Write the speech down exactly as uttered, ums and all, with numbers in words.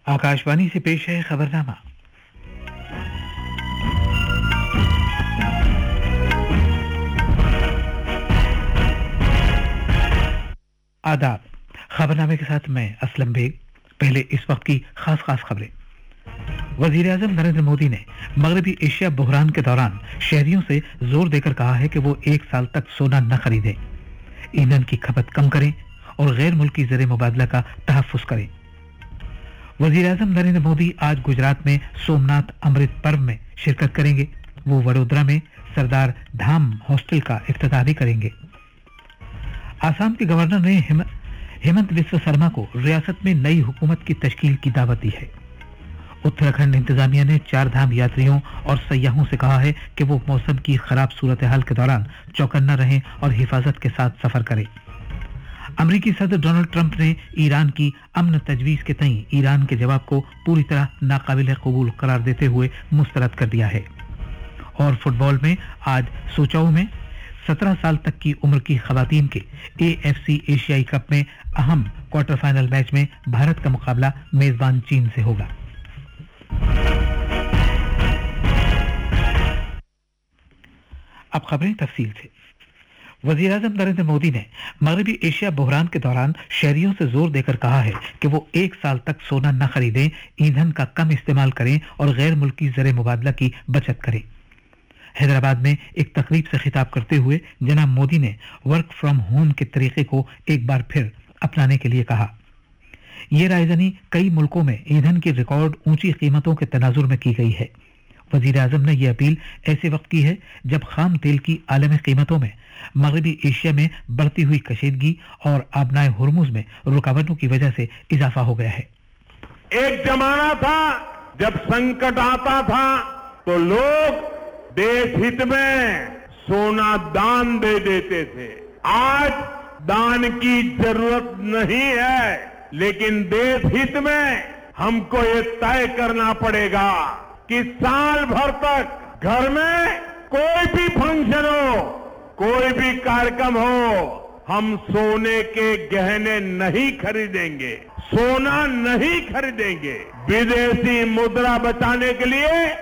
आकाशवाणी से पेश है खबरनामा। आदाब। खबरनामे के साथ मैं असलम बेग। पहले इस वक्त की खास खास खबरें। वजीर आजम नरेंद्र मोदी ने मगरबी एशिया बहरान के दौरान शहरियों से जोर देकर कहा है कि वो एक साल तक सोना न खरीदें, ईंधन की खपत कम करें और गैर मुल्की ज़र मुबादला का तहफ़्फ़ुज़ करें। वजीर आजम नरेंद्र मोदी आज गुजरात में सोमनाथ अमृत पर्व में शिरकत करेंगे। वो वडोदरा में सरदार धाम हॉस्टल का इफ्तिताह भी करेंगे। आसाम के गवर्नर ने हिम, हेमंत बिस्वा शर्मा को रियासत में नई हुकूमत की तश्कील की दावत दी है। उत्तराखंड इंतजामिया ने चार धाम यात्रियों और सयाहों से कहा है कि वो मौसम की खराब सूरत हाल के दौरान चौकन्ना रहें और हिफाजत के साथ सफर करें। अमेरिकी सदर डोनाल्ड ट्रंप ने ईरान की अमन तजवीज़ के तई ईरान के जवाब को पूरी तरह नाकाबिल कबूल करार देते हुए मुस्तरद कर दिया है। और फुटबॉल में आज सोचाऊ में सत्रह साल तक की उम्र की खवातीन के एएफसी एशियाई कप में अहम क्वार्टर फाइनल मैच में भारत का मुकाबला मेजबान चीन से होगा। अब खबरें तफसील से। वज़ीर आज़म नरेंद्र मोदी ने मगरबी एशिया बहरान के दौरान शहरियों से जोर देकर कहा है कि वो एक साल तक सोना न खरीदें, ईंधन का कम इस्तेमाल करें और गैर मुल्की ज़र मुबादला की बचत करें। हैदराबाद में एक तकरीब से खिताब करते हुए जनाब मोदी ने वर्क फ्रॉम होम के तरीके को एक बार फिर अपनाने के लिए कहा। ये रायजनी कई मुल्कों में ईंधन की रिकॉर्ड ऊंची कीमतों के तनाजुर में की गई है। वजीर आजम ने यह अपील ऐसे वक्त की है जब खाम तेल की आलमी कीमतों में मगरबी एशिया में बढ़ती हुई कशीदगी और आबनाए हुर्मुज में रुकावटों की वजह से इजाफा हो गया है। एक जमाना था जब संकट आता था तो लोग देश हित में सोना दान दे देते थे। आज दान की जरूरत नहीं है, लेकिन देश हित में हमको ये तय करना पड़ेगा कि साल भर तक घर में कोई भी फंक्शन हो, कोई भी कार्यक्रम हो, हम सोने के गहने नहीं खरीदेंगे, सोना नहीं खरीदेंगे। विदेशी मुद्रा बचाने के लिए